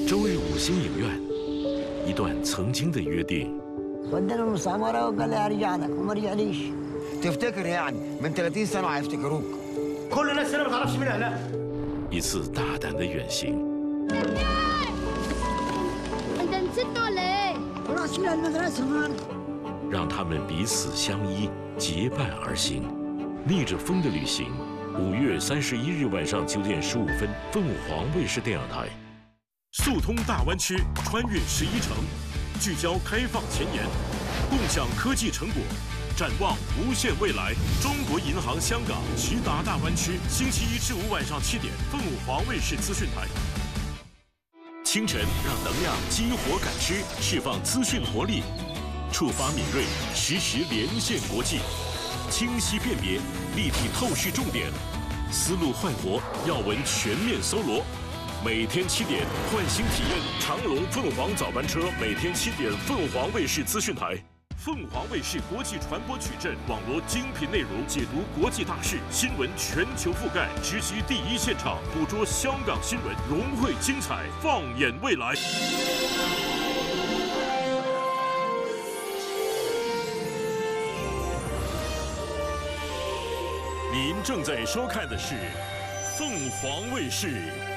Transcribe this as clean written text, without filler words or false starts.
周日五星影院，一段曾经的约定。 ودنا المستعمرة وقال لي هرجع لك وما رجعليش. تفتكر يعني من 30 سنة هيفتكروك؟ كل الناس هنا ما تعرفش مين اهلها. 一次大胆的远行。 انت نسيتنا ولا ايه؟ رحت من المدرسة النهارده. 让他们彼此相依，结伴而行，逆着风的旅行。5月31日晚上9点15分，凤凰卫视电影台。速通大湾区，穿越11城，聚焦开放前沿，共享科技成果，展望无限未来。中国银行香港直达大湾区，星期1至5晚上7点，凤凰卫视资讯台。清晨让能量激活感知，释放资讯活力，触发敏锐，实时连线国际，清晰辨别，立体透视重点，思路焕活，要闻全面搜罗。每天7点，换新体验长龙凤凰早班车，每天7点，凤凰卫视资讯台。凤凰卫视国际传播矩阵，网罗精品内容，解读国际大事，新闻全球覆盖，直击第一现场，捕捉香港新闻，融汇精彩，放眼未来。您正在收看的是凤凰卫视